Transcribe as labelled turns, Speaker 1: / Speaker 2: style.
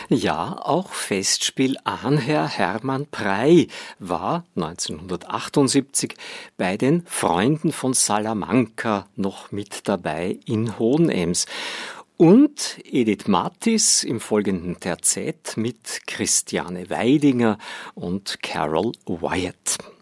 Speaker 1: Ja, auch Festspielahnherr Hermann Prey war 1978 bei den Freunden von Salamanca noch mit dabei in Hohenems. Und Edith Mathis im folgenden Terzett mit Christiane Weidinger und Carol Wyatt.